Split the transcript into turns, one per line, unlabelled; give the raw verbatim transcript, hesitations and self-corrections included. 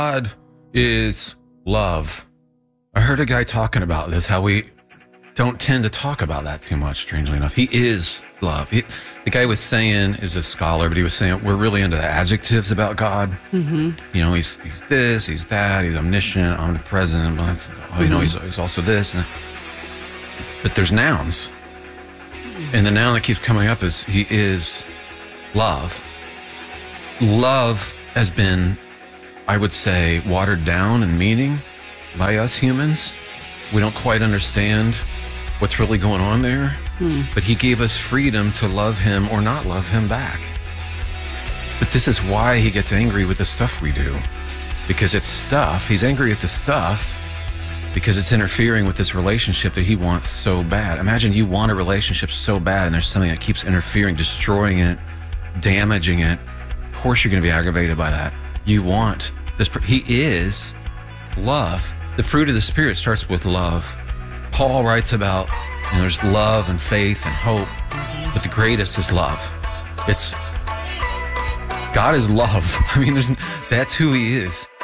God is love. I heard a guy talking about this, how we don't tend to talk about that too much, strangely enough. He is love. He, the guy was saying, is a scholar, but he was saying we're really into the adjectives about God.
Mm-hmm.
You know, he's he's this, he's that, he's omniscient, omnipresent, but mm-hmm. you know, he's, he's also this. And, but there's nouns. And the noun that keeps coming up is he is love. Love has been, I would say, watered down in meaning by us humans. We don't quite understand what's really going on there, hmm. but he gave us freedom to love him or not love him back. But this is why he gets angry with the stuff we do, because it's stuff. He's angry at the stuff because it's interfering with this relationship that he wants so bad. Imagine you want a relationship so bad and there's something that keeps interfering, destroying it, damaging it. Of course you're going to be aggravated by that. You want this. He is love. The fruit of the Spirit starts with love. Paul writes about, you know, there's love and faith and hope, but the greatest is love. It's, God is love. I mean, there's, that's who he is.